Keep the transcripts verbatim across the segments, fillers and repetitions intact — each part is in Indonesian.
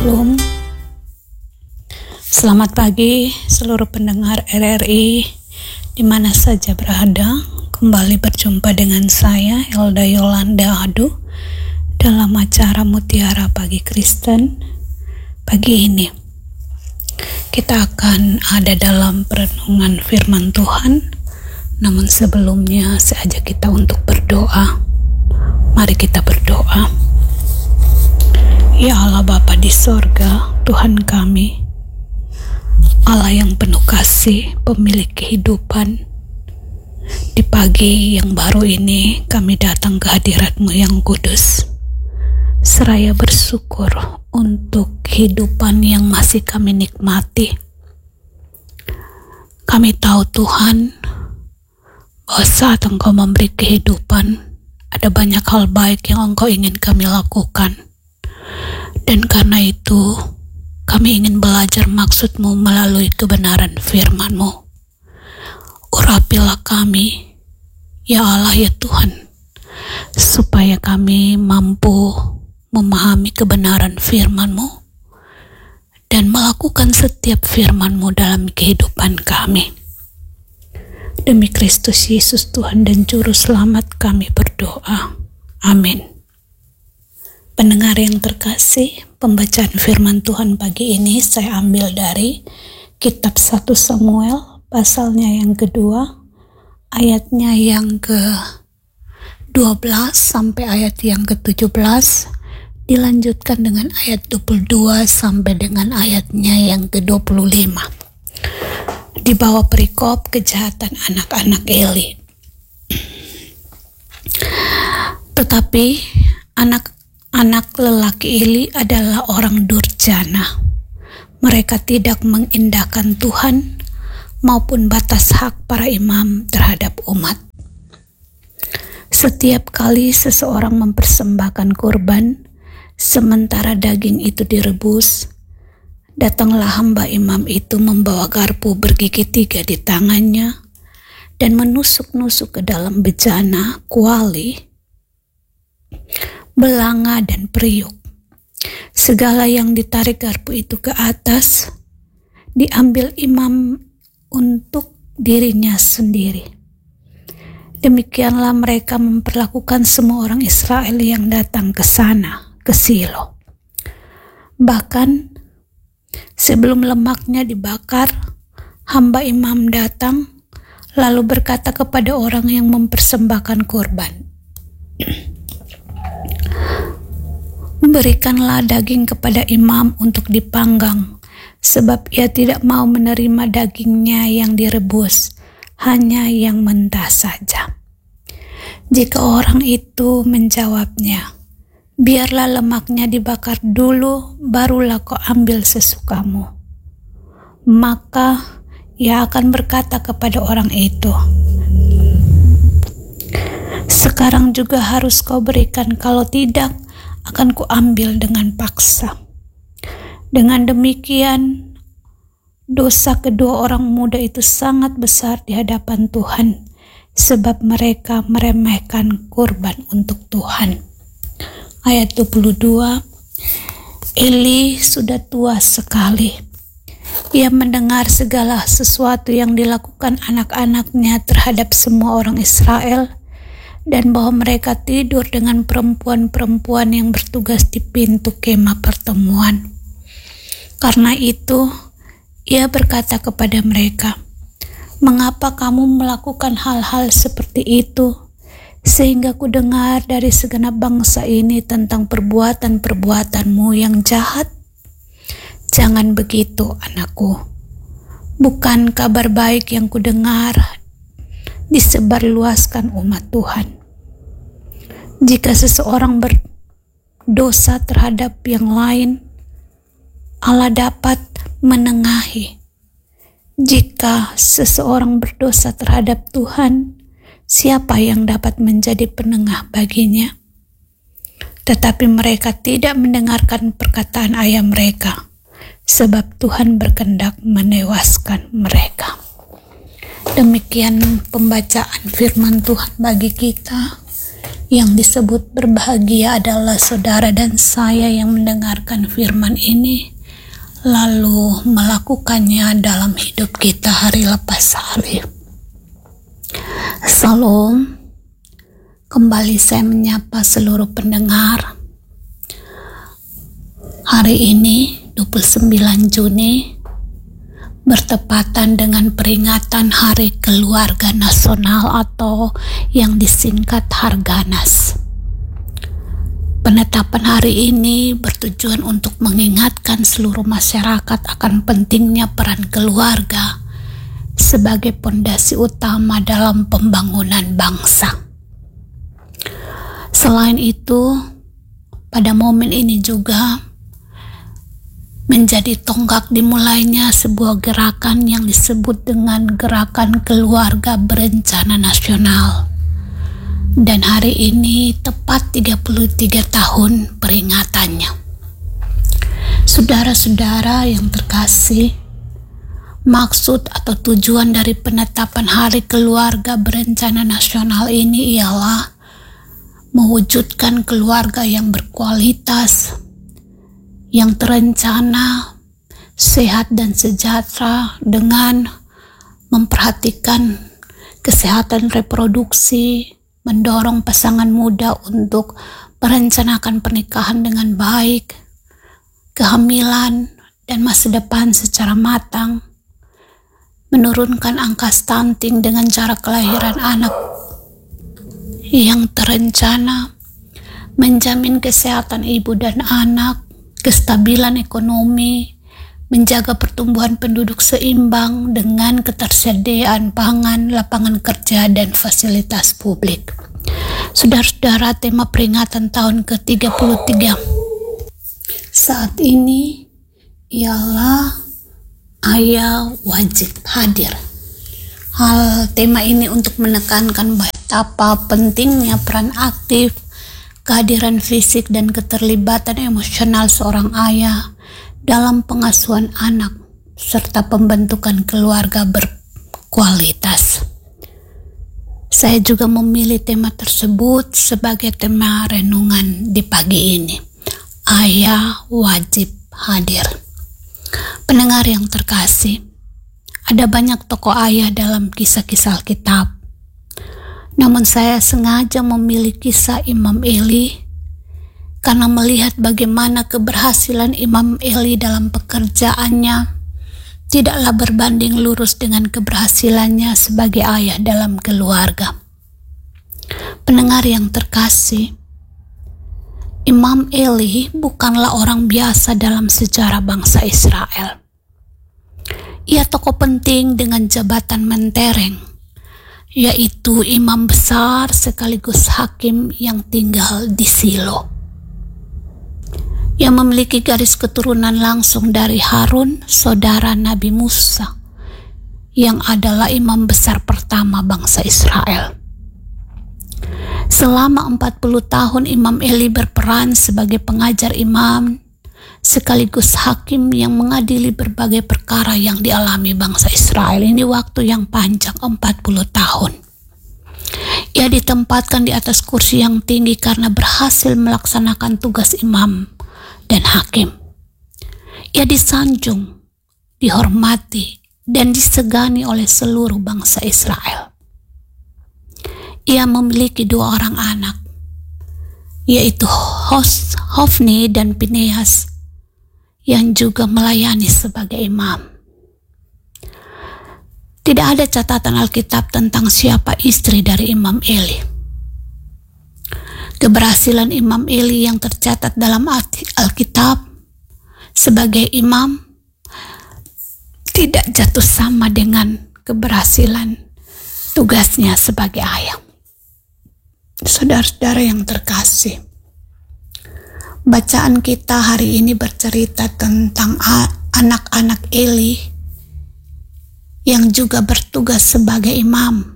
Shalom. Selamat pagi seluruh pendengar R R I di mana saja berada. Kembali berjumpa dengan saya Elda Yolanda Adu dalam acara Mutiara Pagi Kristen. Pagi ini kita akan ada dalam perenungan firman Tuhan. Namun sebelumnya saya ajak kita untuk berdoa. Mari kita berdoa. Ya Allah Bapa di sorga, Tuhan kami, Allah yang penuh kasih, pemilik kehidupan. Di pagi yang baru ini kami datang ke hadirat-Mu yang kudus, seraya bersyukur untuk kehidupan yang masih kami nikmati. Kami tahu Tuhan, bahwa saat Engkau memberi kehidupan, ada banyak hal baik yang Engkau ingin kami lakukan. Dan karena itu, kami ingin belajar maksud-Mu melalui kebenaran firman-Mu. Urapilah kami, ya Allah ya Tuhan, supaya kami mampu memahami kebenaran firman-Mu dan melakukan setiap firman-Mu dalam kehidupan kami. Demi Kristus Yesus Tuhan dan Juru Selamat kami berdoa. Amin. Pendengar yang terkasih, pembacaan firman Tuhan pagi ini saya ambil dari kitab satu Samuel, pasalnya yang kedua, ayatnya yang ke dua belas sampai ayat yang ke tujuh belas, dilanjutkan dengan ayat dua puluh dua sampai dengan ayatnya yang ke dua puluh lima. Di bawah perikop kejahatan anak-anak Eli. Tetapi anak Anak lelaki Eli adalah orang durjana. Mereka tidak mengindahkan Tuhan maupun batas hak para imam terhadap umat. Setiap kali seseorang mempersembahkan kurban, sementara daging itu direbus, datanglah hamba imam itu membawa garpu bergigi tiga di tangannya dan menusuk-nusuk ke dalam bejana, kuali, belanga dan periuk. Segala yang ditarik garpu itu ke atas diambil imam untuk dirinya sendiri. Demikianlah mereka memperlakukan semua orang Israel yang datang ke sana, ke Silo. Bahkan sebelum lemaknya dibakar, hamba imam datang lalu berkata kepada orang yang mempersembahkan kurban, "Berikanlah daging kepada imam untuk dipanggang, sebab ia tidak mau menerima dagingnya yang direbus, hanya yang mentah saja." Jika orang itu menjawabnya, "Biarlah lemaknya dibakar dulu, barulah kau ambil sesukamu," maka ia akan berkata kepada orang itu, "Sekarang juga harus kau berikan, kalau tidak akan kuambil dengan paksa." Dengan demikian, dosa kedua orang muda itu sangat besar di hadapan Tuhan, sebab mereka meremehkan kurban untuk Tuhan. Ayat dua puluh dua, Eli sudah tua sekali. Ia mendengar segala sesuatu yang dilakukan anak-anaknya terhadap semua orang Israel, dan bahwa mereka tidur dengan perempuan-perempuan yang bertugas di pintu kemah pertemuan. Karena itu, ia berkata kepada mereka, "Mengapa kamu melakukan hal-hal seperti itu, sehingga ku dengar dari segenap bangsa ini tentang perbuatan-perbuatanmu yang jahat? Jangan begitu, anakku. Bukan kabar baik yang ku dengar disebarluaskan umat Tuhan. Jika seseorang berdosa terhadap yang lain, Allah dapat menengahi. Jika seseorang berdosa terhadap Tuhan, siapa yang dapat menjadi penengah baginya?" Tetapi mereka tidak mendengarkan perkataan ayah mereka, sebab Tuhan berkehendak menewaskan mereka. Demikian pembacaan firman Tuhan bagi kita. Yang disebut berbahagia adalah saudara dan saya yang mendengarkan firman ini, lalu melakukannya dalam hidup kita hari lepas hari. Salam, kembali saya menyapa seluruh pendengar. Hari ini, dua puluh sembilan Juni, bertepatan dengan peringatan Hari Keluarga Nasional atau yang disingkat Harganas. Penetapan hari ini bertujuan untuk mengingatkan seluruh masyarakat akan pentingnya peran keluarga sebagai pondasi utama dalam pembangunan bangsa. Selain itu, pada momen ini juga menjadi tonggak dimulainya sebuah gerakan yang disebut dengan Gerakan Keluarga Berencana Nasional. Dan hari ini tepat tiga puluh tiga tahun peringatannya. Saudara-saudara yang terkasih, maksud atau tujuan dari penetapan Hari Keluarga Berencana Nasional ini ialah mewujudkan keluarga yang berkualitas, yang terencana, sehat dan sejahtera dengan memperhatikan kesehatan reproduksi, mendorong pasangan muda untuk merencanakan pernikahan dengan baik, kehamilan dan masa depan secara matang, menurunkan angka stunting dengan cara kelahiran anak yang terencana, menjamin kesehatan ibu dan anak, kestabilan ekonomi, menjaga pertumbuhan penduduk seimbang dengan ketersediaan pangan, lapangan kerja, dan fasilitas publik. Saudara-saudara, tema peringatan tahun ke tiga puluh tiga saat ini ialah ayah wajib hadir. Hal tema ini untuk menekankan betapa pentingnya peran aktif, kehadiran fisik dan keterlibatan emosional seorang ayah dalam pengasuhan anak serta pembentukan keluarga berkualitas. Saya juga memilih tema tersebut sebagai tema renungan di pagi ini. Ayah wajib hadir. Pendengar yang terkasih, ada banyak tokoh ayah dalam kisah-kisah Alkitab. Namun saya sengaja memilih kisah Imam Eli karena melihat bagaimana keberhasilan Imam Eli dalam pekerjaannya tidaklah berbanding lurus dengan keberhasilannya sebagai ayah dalam keluarga. Pendengar yang terkasih, Imam Eli bukanlah orang biasa dalam sejarah bangsa Israel. Ia tokoh penting dengan jabatan mentereng, yaitu imam besar sekaligus hakim yang tinggal di Silo, yang memiliki garis keturunan langsung dari Harun, saudara Nabi Musa, yang adalah imam besar pertama bangsa Israel. Selama empat puluh tahun Imam Eli berperan sebagai pengajar imam sekaligus hakim yang mengadili berbagai perkara yang dialami bangsa Israel. Ini waktu yang panjang, empat puluh tahun. Ia ditempatkan di atas kursi yang tinggi karena berhasil melaksanakan tugas imam dan hakim. Ia disanjung, dihormati, dan disegani oleh seluruh bangsa Israel. Ia memiliki dua orang anak, yaitu Hofni dan Pinehas, yang juga melayani sebagai imam. Tidak ada catatan Alkitab tentang siapa istri dari Imam Eli. Keberhasilan Imam Eli yang tercatat dalam Alkitab sebagai imam tidak jatuh sama dengan keberhasilan tugasnya sebagai ayah. Saudara-saudara yang terkasih, bacaan kita hari ini bercerita tentang anak-anak Eli yang juga bertugas sebagai imam,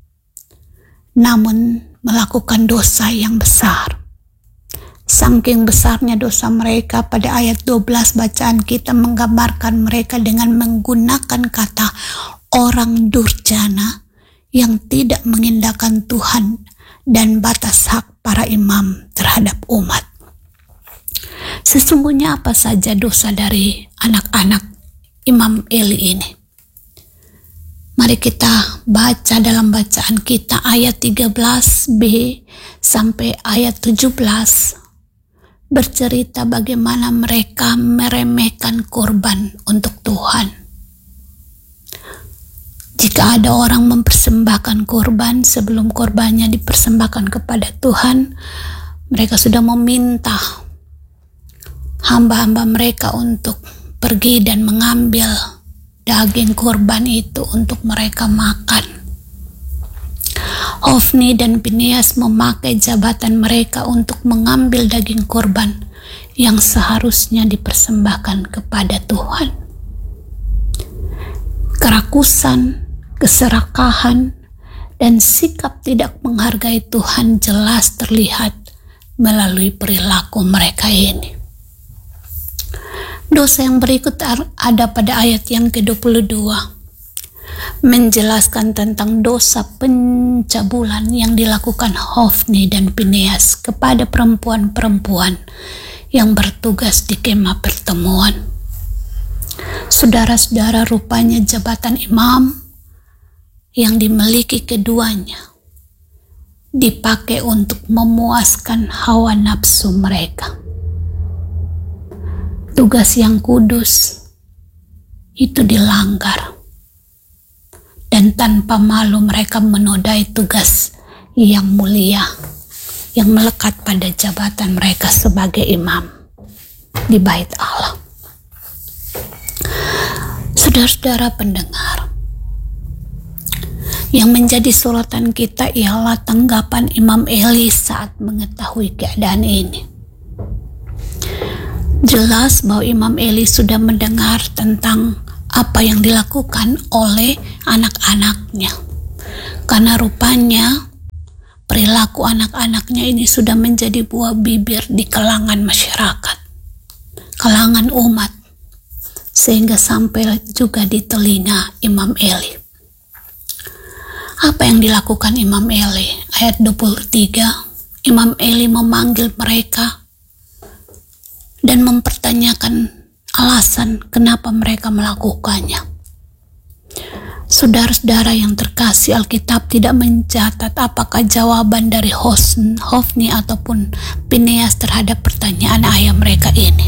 namun melakukan dosa yang besar. Saking besarnya dosa mereka, pada ayat dua belas bacaan kita menggambarkan mereka dengan menggunakan kata orang durjana yang tidak mengindahkan Tuhan dan batas hak para imam terhadap umat. Sesungguhnya apa saja dosa dari anak-anak Imam Eli ini? Mari kita baca dalam bacaan kita ayat tiga belas b sampai ayat tujuh belas. Bercerita bagaimana mereka meremehkan kurban untuk Tuhan. Jika ada orang mempersembahkan kurban, sebelum kurbannya dipersembahkan kepada Tuhan, mereka sudah meminta hamba-hamba mereka untuk pergi dan mengambil daging kurban itu untuk mereka makan. Hofni dan Pinehas memakai jabatan mereka untuk mengambil daging kurban yang seharusnya dipersembahkan kepada Tuhan. Kerakusan, keserakahan, dan sikap tidak menghargai Tuhan jelas terlihat melalui perilaku mereka ini. Dosa yang berikut ada pada ayat yang ke dua puluh dua, menjelaskan tentang dosa pencabulan yang dilakukan Hofni dan Pinehas kepada perempuan-perempuan yang bertugas di kemah pertemuan. Saudara-saudara, rupanya jabatan imam yang dimiliki keduanya dipakai untuk memuaskan hawa nafsu mereka. Tugas yang kudus itu dilanggar, dan tanpa malu mereka menodai tugas yang mulia yang melekat pada jabatan mereka sebagai imam di bait Allah. Saudara-saudara pendengar, yang menjadi sorotan kita ialah tanggapan Imam Eli saat mengetahui keadaan ini. Jelas bahwa Imam Eli sudah mendengar tentang apa yang dilakukan oleh anak-anaknya, karena rupanya perilaku anak-anaknya ini sudah menjadi buah bibir di kalangan masyarakat, kalangan umat, sehingga sampai juga di telinga Imam Eli. Apa yang dilakukan Imam Eli? Ayat dua puluh tiga, Imam Eli memanggil mereka dan mempertanyakan alasan kenapa mereka melakukannya. Saudara-saudara yang terkasih, Alkitab tidak mencatat apakah jawaban dari Hofni ataupun Pinehas terhadap pertanyaan ayah mereka ini.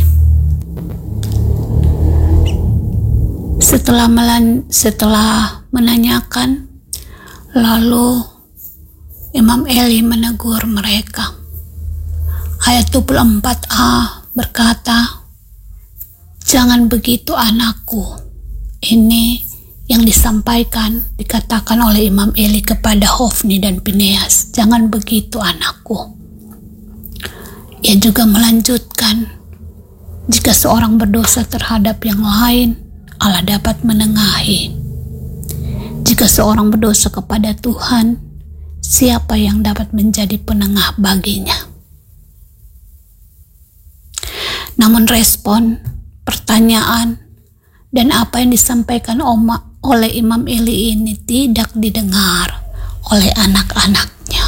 Setelah melan, setelah menanyakan, lalu Imam Eli menegur mereka. Ayat dua puluh empat a berkata, "Jangan begitu anakku." Ini yang disampaikan, dikatakan oleh Imam Eli kepada Hofni dan Pinehas. Jangan begitu anakku. Ia juga melanjutkan, jika seorang berdosa terhadap yang lain, Allah dapat menengahi. Jika seorang berdosa kepada Tuhan, siapa yang dapat menjadi penengah baginya? Namun respon, pertanyaan, dan apa yang disampaikan oleh Imam Eli ini tidak didengar oleh anak-anaknya.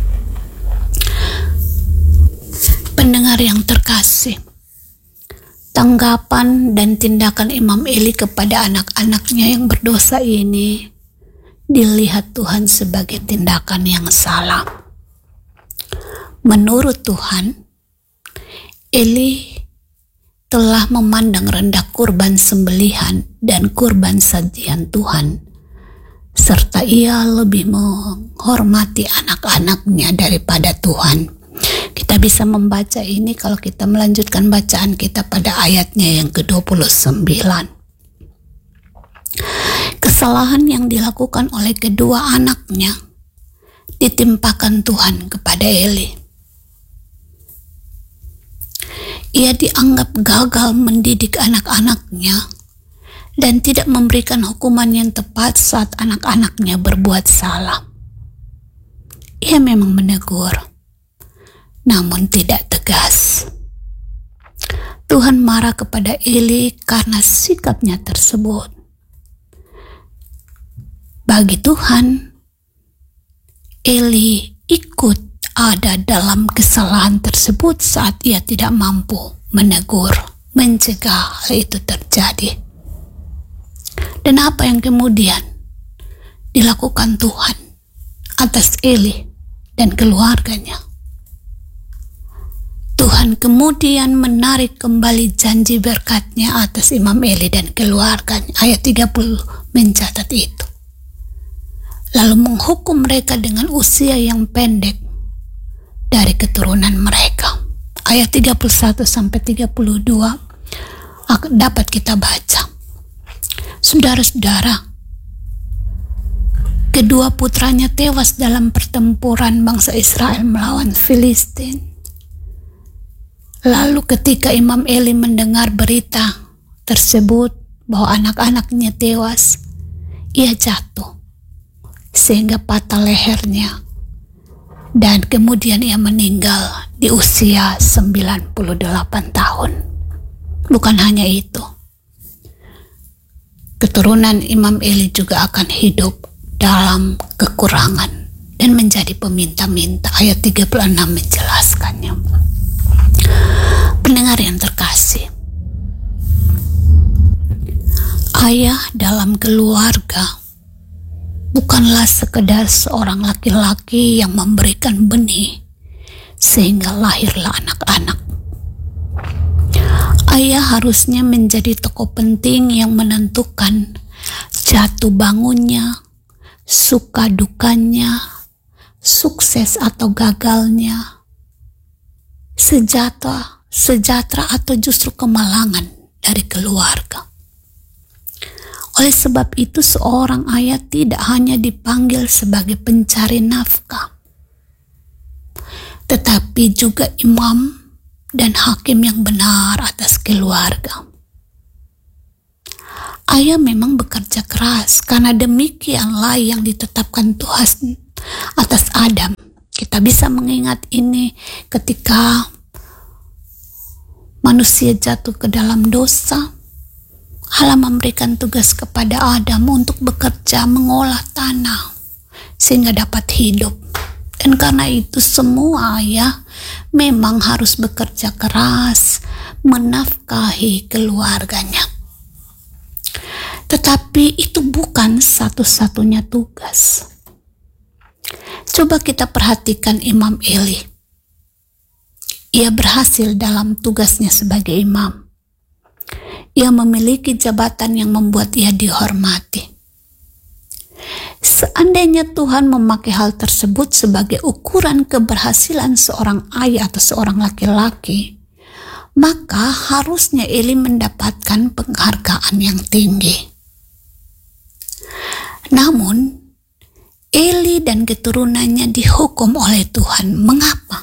Pendengar yang terkasih, tanggapan dan tindakan Imam Eli kepada anak-anaknya yang berdosa ini dilihat Tuhan sebagai tindakan yang salah. Menurut Tuhan, Eli telah memandang rendah kurban sembelihan dan kurban sajian Tuhan, serta ia lebih menghormati anak-anaknya daripada Tuhan. Kita bisa membaca ini kalau kita melanjutkan bacaan kita pada ayatnya yang ke dua puluh sembilan. Kesalahan yang dilakukan oleh kedua anaknya ditimpakan Tuhan kepada Eli. Ia dianggap gagal mendidik anak-anaknya dan tidak memberikan hukuman yang tepat saat anak-anaknya berbuat salah. Ia memang menegur, namun tidak tegas. Tuhan marah kepada Eli karena sikapnya tersebut. Bagi Tuhan, Eli ikut ada dalam kesalahan tersebut saat ia tidak mampu menegur, mencegah hal itu terjadi. Dan apa yang kemudian dilakukan Tuhan atas Eli dan keluarganya? Tuhan kemudian menarik kembali janji berkat-Nya atas Imam Eli dan keluarganya. Ayat tiga puluh mencatat itu. Lalu menghukum mereka dengan usia yang pendek dari keturunan mereka. Ayat tiga puluh satu sampai tiga puluh dua dapat kita baca. Saudara-saudara, kedua putranya tewas dalam pertempuran bangsa Israel melawan Filistin. Lalu ketika Imam Eli mendengar berita tersebut bahwa anak-anaknya tewas, ia jatuh sehingga patah lehernya dan kemudian ia meninggal di usia sembilan puluh delapan tahun. Bukan hanya itu, keturunan Imam Eli juga akan hidup dalam kekurangan dan menjadi peminta-minta. Ayat tiga puluh enam menjelaskannya. Pendengar yang terkasih, ayah dalam keluarga bukanlah sekedar seorang laki-laki yang memberikan benih sehingga lahirlah anak-anak. Ayah harusnya menjadi tokoh penting yang menentukan jatuh bangunnya, suka dukanya, sukses atau gagalnya, sejahtera, sejahtera atau justru kemalangan dari keluarga. Oleh sebab itu seorang ayah tidak hanya dipanggil sebagai pencari nafkah, tetapi juga imam dan hakim yang benar atas keluarga. Ayah memang bekerja keras karena demikianlah yang ditetapkan Tuhan atas Adam. Kita bisa mengingat ini ketika manusia jatuh ke dalam dosa. Allah memberikan tugas kepada Adam untuk bekerja mengolah tanah sehingga dapat hidup. Dan karena itu semua ayah memang harus bekerja keras menafkahi keluarganya. Tetapi itu bukan satu-satunya tugas. Coba kita perhatikan Imam Eli. Ia berhasil dalam tugasnya sebagai imam. Ia memiliki jabatan yang membuat ia dihormati. Seandainya Tuhan memakai hal tersebut sebagai ukuran keberhasilan seorang ayah atau seorang laki-laki, maka harusnya Eli mendapatkan penghargaan yang tinggi. Namun, Eli dan keturunannya dihukum oleh Tuhan. Mengapa?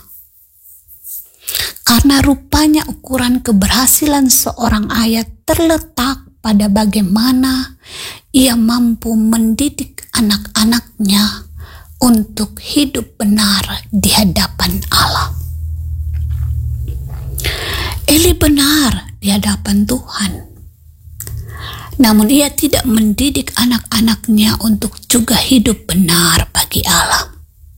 Karena rupanya ukuran keberhasilan seorang ayah terletak pada bagaimana ia mampu mendidik anak-anaknya untuk hidup benar di hadapan Allah. Eli benar di hadapan Tuhan, namun ia tidak mendidik anak-anaknya untuk juga hidup benar bagi Allah.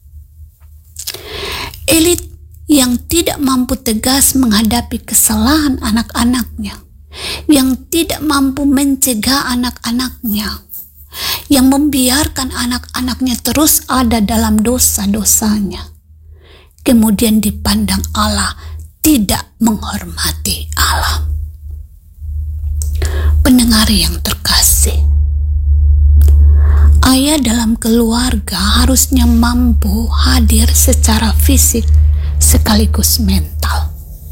Eli yang tidak mampu tegas menghadapi kesalahan anak-anaknya, yang tidak mampu mencegah anak-anaknya, yang membiarkan anak-anaknya terus ada dalam dosa-dosanya, kemudian dipandang Allah tidak menghormati Allah. Pendengar yang terkasih, ayah dalam keluarga harusnya mampu hadir secara fisik sekaligus mental.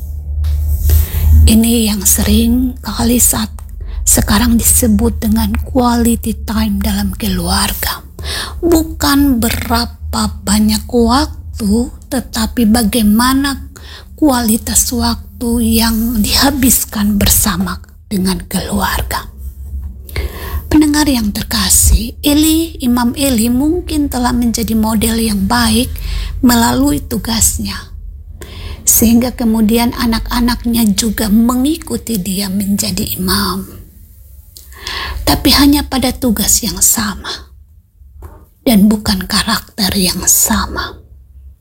Ini yang sering kali saat sekarang disebut dengan quality time dalam keluarga. Bukan berapa banyak waktu, tetapi bagaimana kualitas waktu yang dihabiskan bersama dengan keluarga. Pendengar yang terkasih, Eli, Imam Eli mungkin telah menjadi model yang baik melalui tugasnya, sehingga kemudian anak-anaknya juga mengikuti dia menjadi imam. Tapi hanya pada tugas yang sama dan bukan karakter yang sama.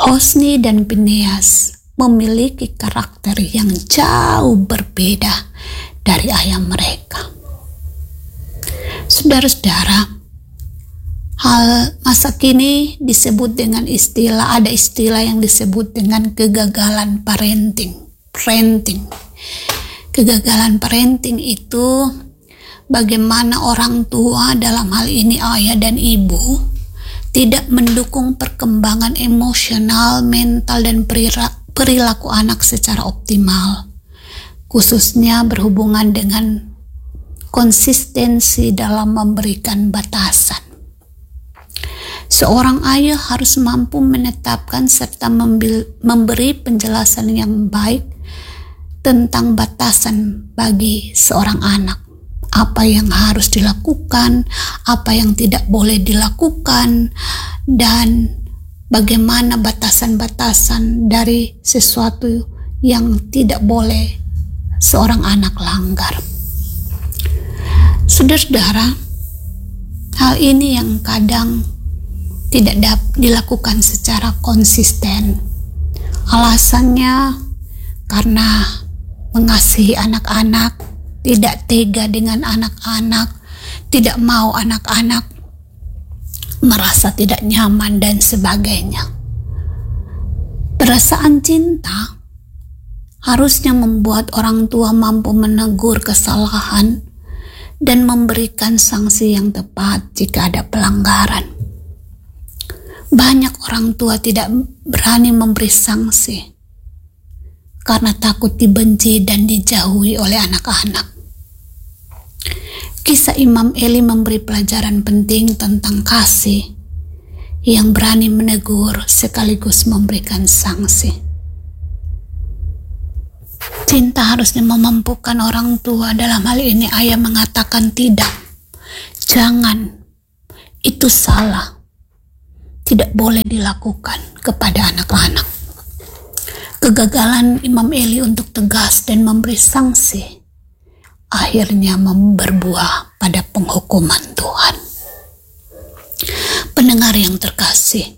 Hosni dan Fineas memiliki karakter yang jauh berbeda dari ayah mereka. Saudara-saudara, hal masa kini disebut dengan istilah, ada istilah yang disebut dengan kegagalan parenting. Parenting. Kegagalan parenting itu bagaimana orang tua, dalam hal ini ayah dan ibu, tidak mendukung perkembangan emosional, mental, dan perilaku anak secara optimal, khususnya berhubungan dengan konsistensi dalam memberikan batasan. Seorang ayah harus mampu menetapkan serta memberi penjelasan yang baik tentang batasan bagi seorang anak. Apa yang harus dilakukan, apa yang tidak boleh dilakukan, dan bagaimana batasan-batasan dari sesuatu yang tidak boleh seorang anak langgar. Saudara-saudara, hal ini yang kadang tidak dapat dilakukan secara konsisten. Alasannya karena mengasihi anak-anak, tidak tega dengan anak-anak, tidak mau anak-anak merasa tidak nyaman, dan sebagainya. Perasaan cinta harusnya membuat orang tua mampu menegur kesalahan dan memberikan sanksi yang tepat jika ada pelanggaran. Banyak orang tua tidak berani memberi sanksi karena takut dibenci dan dijauhi oleh anak-anak. Kisah Imam Eli memberi pelajaran penting tentang kasih yang berani menegur sekaligus memberikan sanksi. Cinta harusnya memampukan orang tua, dalam hal ini ayah mengatakan tidak, jangan, itu salah, tidak boleh dilakukan kepada anak-anak. Kegagalan Imam Eli untuk tegas dan memberi sanksi akhirnya berbuah pada penghukuman Tuhan. Pendengar yang terkasih,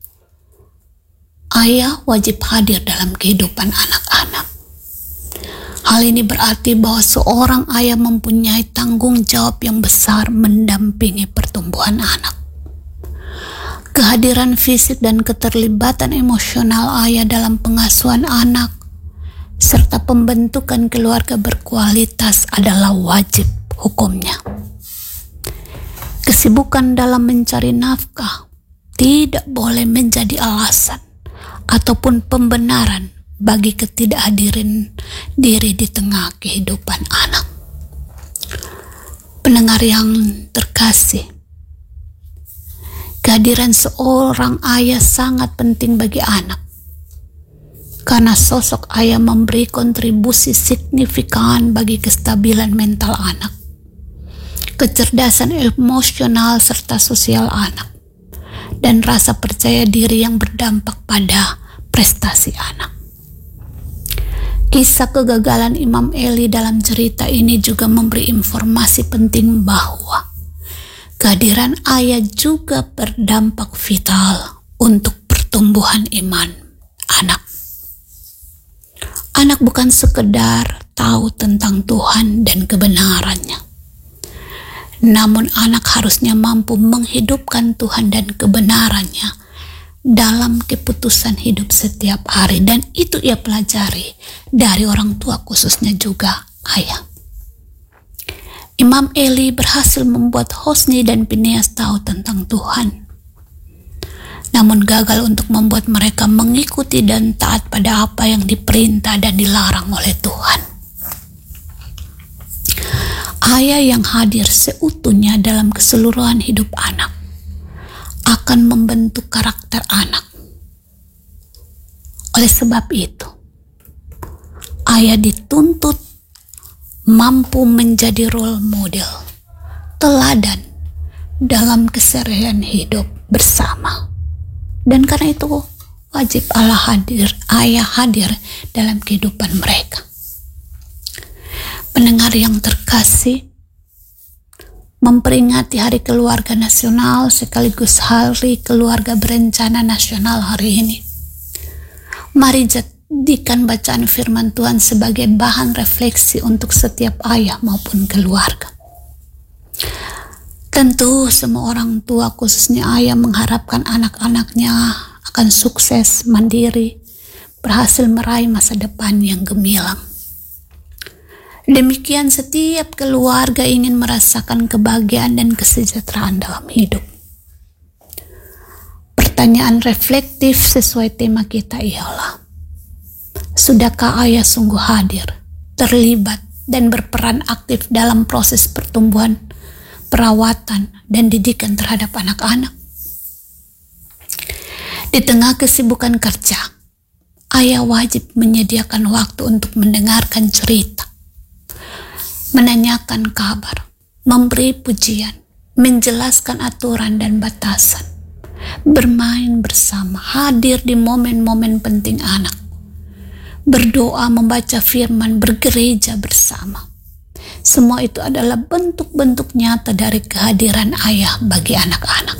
ayah wajib hadir dalam kehidupan anak-anak. Hal ini berarti bahwa seorang ayah mempunyai tanggung jawab yang besar mendampingi pertumbuhan anak. Kehadiran fisik dan keterlibatan emosional ayah dalam pengasuhan anak serta pembentukan keluarga berkualitas adalah wajib hukumnya. Kesibukan dalam mencari nafkah tidak boleh menjadi alasan ataupun pembenaran bagi ketidakhadiran diri di tengah kehidupan anak. Pendengar yang terkasih, kehadiran seorang ayah sangat penting bagi anak, karena sosok ayah memberi kontribusi signifikan bagi kestabilan mental anak, kecerdasan emosional serta sosial anak, dan rasa percaya diri yang berdampak pada prestasi anak. Kisah kegagalan Imam Eli dalam cerita ini juga memberi informasi penting bahwa kehadiran ayah juga berdampak vital untuk pertumbuhan iman anak. Anak bukan sekedar tahu tentang Tuhan dan kebenarannya, namun anak harusnya mampu menghidupkan Tuhan dan kebenarannya dalam keputusan hidup setiap hari, dan itu ia pelajari dari orang tua, khususnya juga ayah. Imam Eli berhasil membuat Hosni dan Fineas tahu tentang Tuhan, namun gagal untuk membuat mereka mengikuti dan taat pada apa yang diperintah dan dilarang oleh Tuhan. Ayah yang hadir seutuhnya dalam keseluruhan hidup anak akan membentuk karakter anak. Oleh sebab itu, ayah dituntut mampu menjadi role model, teladan dalam keseharian hidup bersama. Dan karena itu wajib Allah hadir, ayah hadir dalam kehidupan mereka. Pendengar yang terkasih, memperingati Hari Keluarga Nasional sekaligus Hari Keluarga Berencana Nasional hari ini Mari jadikan bacaan firman Tuhan sebagai bahan refleksi untuk setiap ayah maupun keluarga. Tentu semua orang tua, khususnya ayah, mengharapkan anak-anaknya akan sukses, mandiri, berhasil meraih masa depan yang gemilang. Demikian setiap keluarga ingin merasakan kebahagiaan dan kesejahteraan dalam hidup. Pertanyaan reflektif sesuai tema kita ialah, sudahkah ayah sungguh hadir, terlibat, dan berperan aktif dalam proses pertumbuhan, perawatan, dan didikan terhadap anak-anak? Di tengah kesibukan kerja, ayah wajib menyediakan waktu untuk mendengarkan cerita, menanyakan kabar, memberi pujian, menjelaskan aturan dan batasan, bermain bersama, hadir di momen-momen penting anak, berdoa, membaca firman, bergereja bersama. Semua itu adalah bentuk-bentuk nyata dari kehadiran ayah bagi anak-anak.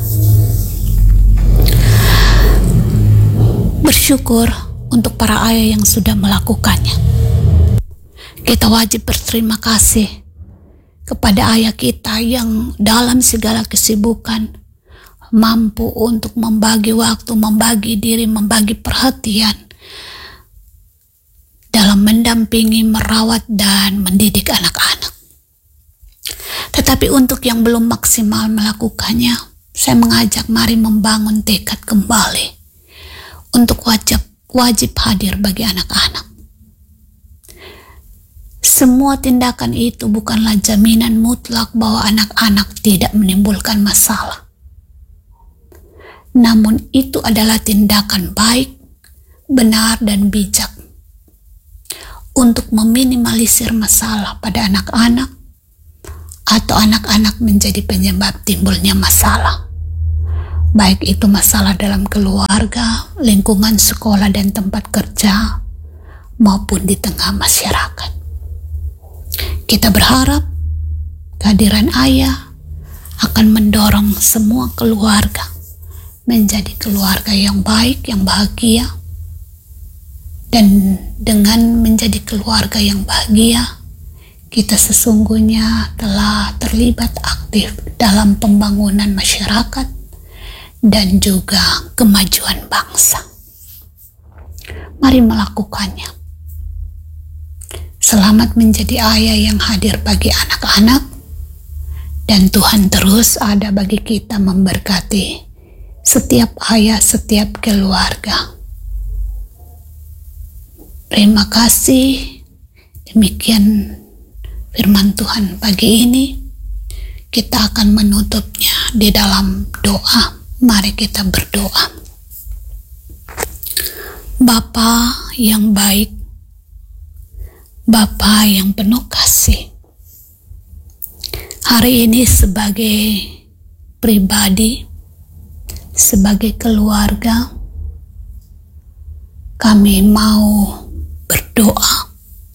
Bersyukur untuk para ayah yang sudah melakukannya. Kita wajib berterima kasih kepada ayah kita yang dalam segala kesibukan mampu untuk membagi waktu, membagi diri, membagi perhatian dalam mendampingi, merawat, dan mendidik anak-anak. Tetapi untuk yang belum maksimal melakukannya, saya mengajak mari membangun tekad kembali untuk wajib, wajib hadir bagi anak-anak. Semua tindakan itu bukanlah jaminan mutlak bahwa anak-anak tidak menimbulkan masalah. Namun itu adalah tindakan baik, benar, dan bijak untuk meminimalisir masalah pada anak-anak atau anak-anak menjadi penyebab timbulnya masalah. Baik itu masalah dalam keluarga, lingkungan sekolah dan tempat kerja, maupun di tengah masyarakat. Kita berharap kehadiran ayah akan mendorong semua keluarga menjadi keluarga yang baik, yang bahagia. Dan dengan menjadi keluarga yang bahagia, kita sesungguhnya telah terlibat aktif dalam pembangunan masyarakat dan juga kemajuan bangsa. Mari melakukannya. Selamat menjadi ayah yang hadir bagi anak-anak, dan Tuhan terus ada bagi kita memberkati setiap ayah, setiap keluarga. Terima kasih. Demikian firman Tuhan pagi ini. Kita akan menutupnya di dalam doa. Mari kita berdoa. Bapa yang baik, Bapa yang penuh kasih, hari ini sebagai pribadi, sebagai keluarga, kami mau berdoa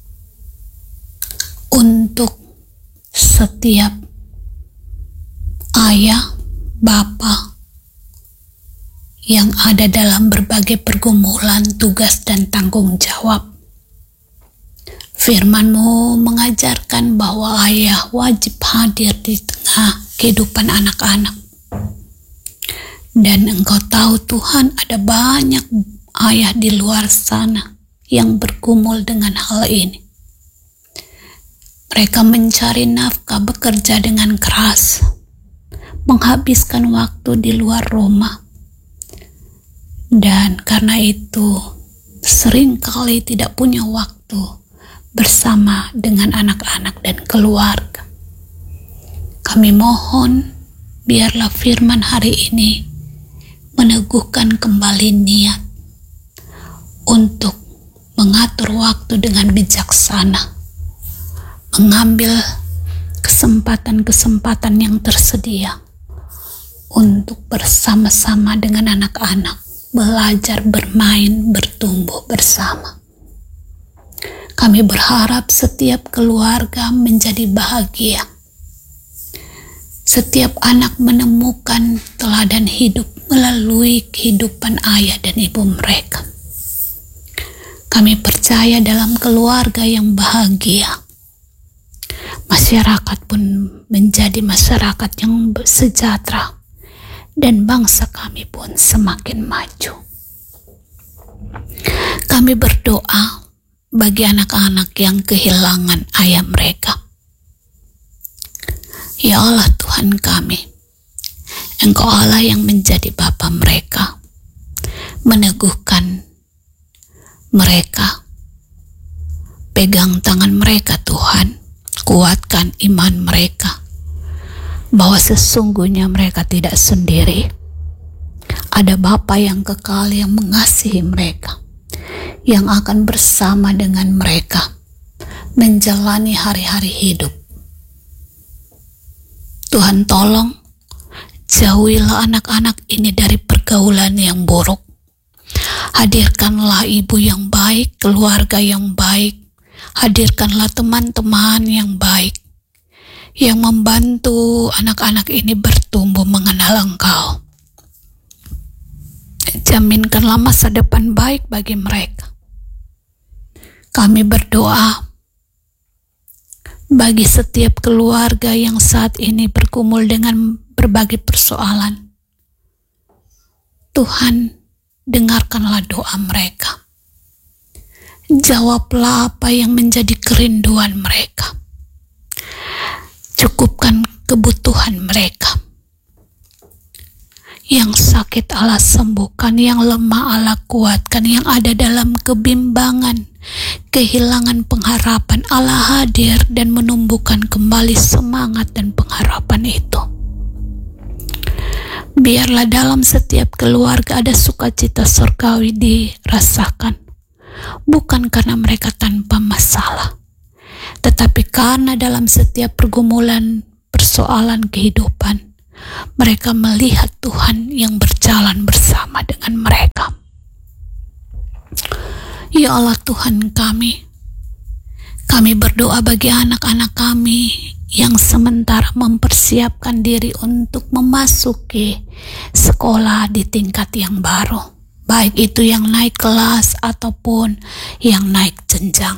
untuk setiap ayah, bapa yang ada dalam berbagai pergumulan, tugas, dan tanggung jawab. Firman-Mu mengajarkan bahwa ayah wajib hadir di tengah kehidupan anak-anak. Dan Engkau tahu Tuhan, ada banyak ayah di luar sana yang bergumul dengan hal ini. Mereka mencari nafkah, bekerja dengan keras, menghabiskan waktu di luar rumah. Dan karena itu seringkali tidak punya waktu bersama dengan anak-anak dan keluarga. Kami mohon biarlah firman hari ini meneguhkan kembali niat untuk mengatur waktu dengan bijaksana, mengambil kesempatan-kesempatan yang tersedia untuk bersama-sama dengan anak-anak, belajar, bermain, bertumbuh bersama. Kami berharap setiap keluarga menjadi bahagia. Setiap anak menemukan teladan hidup melalui kehidupan ayah dan ibu mereka. Kami percaya dalam keluarga yang bahagia. Masyarakat pun menjadi masyarakat yang sejahtera. Dan bangsa kami pun semakin maju. Kami berdoa bagi anak-anak yang kehilangan ayah mereka. Ya Allah Tuhan kami, Engkau Allah yang menjadi Bapa mereka, meneguhkan mereka, pegang tangan mereka Tuhan, kuatkan iman mereka, bahwa sesungguhnya mereka tidak sendiri. Ada Bapa yang kekal yang mengasihi mereka, yang akan bersama dengan mereka menjalani hari-hari hidup. Tuhan tolong, jauhilah anak-anak ini dari pergaulan yang buruk. Hadirkanlah ibu yang baik, keluarga yang baik. Hadirkanlah teman-teman yang baik, yang membantu anak-anak ini bertumbuh mengenal Engkau. Jaminkanlah masa depan baik bagi mereka. Kami berdoa bagi setiap keluarga yang saat ini bergumul dengan berbagai persoalan. Tuhan, dengarkanlah doa mereka. Jawablah apa yang menjadi kerinduan mereka. Cukupkan kebutuhan mereka. Yang sakit Allah sembuhkan, yang lemah Allah kuatkan, yang ada dalam kebimbangan, kehilangan pengharapan, Allah hadir dan menumbuhkan kembali semangat dan pengharapan itu. Biarlah dalam setiap keluarga ada sukacita surgawi dirasakan, bukan karena mereka tanpa masalah, tetapi karena dalam setiap pergumulan persoalan kehidupan, mereka melihat Tuhan yang berjalan bersama dengan mereka. Ya Allah Tuhan kami, kami berdoa bagi anak-anak kami yang sementara mempersiapkan diri untuk memasuki sekolah di tingkat yang baru, baik itu yang naik kelas ataupun yang naik jenjang.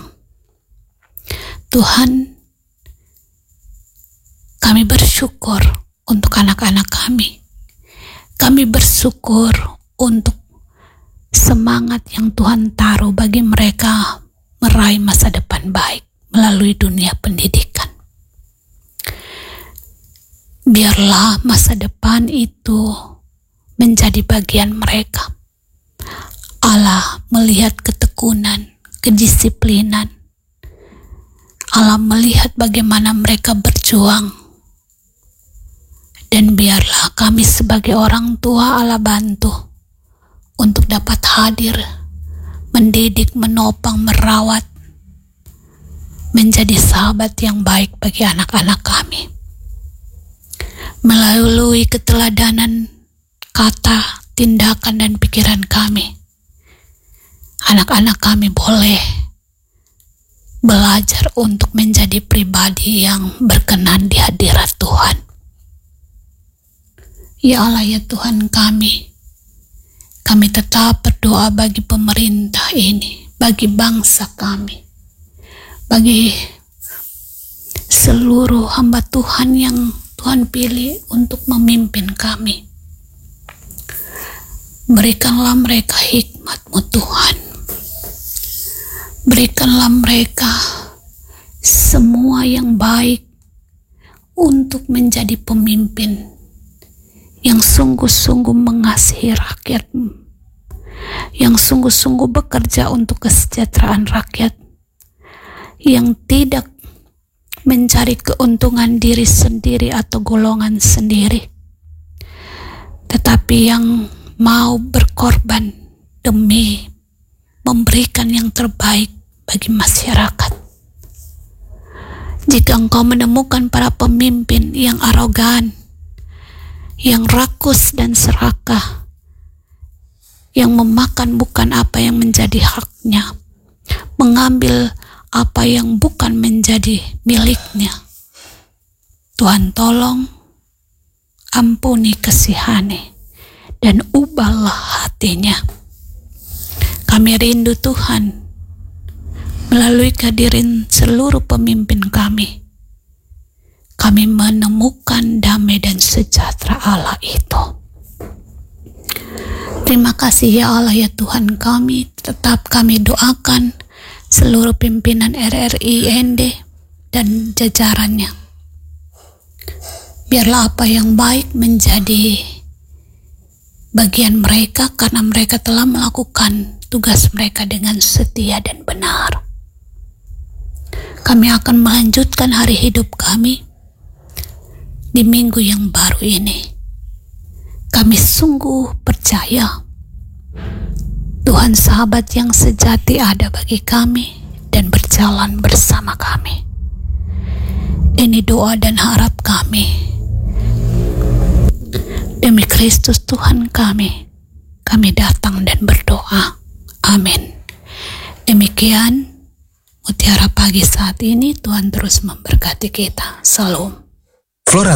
Tuhan, kami bersyukur untuk anak-anak kami. Kami bersyukur untuk semangat yang Tuhan taruh bagi mereka meraih masa depan baik melalui dunia pendidikan. Biarlah masa depan itu menjadi bagian mereka. Allah melihat ketekunan, kedisiplinan. Allah melihat bagaimana mereka berjuang. Dan biarlah kami sebagai orang tua Allah bantu untuk dapat hadir, mendidik, menopang, merawat, menjadi sahabat yang baik bagi anak-anak kami. Melalui keteladanan kata, tindakan, dan pikiran kami, anak-anak kami boleh belajar untuk menjadi pribadi yang berkenan di hadirat Tuhan. Ya Allah, ya Tuhan kami, kami tetap berdoa bagi pemerintah ini, bagi bangsa kami, bagi seluruh hamba Tuhan yang Tuhan pilih untuk memimpin kami. Berikanlah mereka hikmat-Mu Tuhan. Berikanlah mereka semua yang baik untuk menjadi pemimpin yang sungguh-sungguh mengasihi rakyat-Mu, yang sungguh-sungguh bekerja untuk kesejahteraan rakyat, yang tidak mencari keuntungan diri sendiri atau golongan sendiri, tetapi yang mau berkorban demi memberikan yang terbaik bagi masyarakat. Jika Engkau menemukan para pemimpin yang arogan, yang rakus dan serakah, yang memakan bukan apa yang menjadi haknya, mengambil apa yang bukan menjadi miliknya, Tuhan tolong, ampuni, kasihani, dan ubahlah hatinya. Kami rindu Tuhan melalui kehadiran seluruh pemimpin kami, kami menemukan damai dan sejahtera Allah itu. Terima kasih ya Allah ya Tuhan kami. Tetap kami doakan seluruh pimpinan R R I N D dan jajarannya. Biarlah apa yang baik menjadi bagian mereka, karena mereka telah melakukan tugas mereka dengan setia dan benar. Kami akan melanjutkan hari hidup kami di minggu yang baru ini. Kami sungguh percaya Tuhan sahabat yang sejati ada bagi kami dan berjalan bersama kami. Ini doa dan harap kami. Demi Kristus Tuhan kami, kami datang dan berdoa. Amin. Demikian Mutiara Pagi saat ini. Tuhan terus memberkati kita. Salam.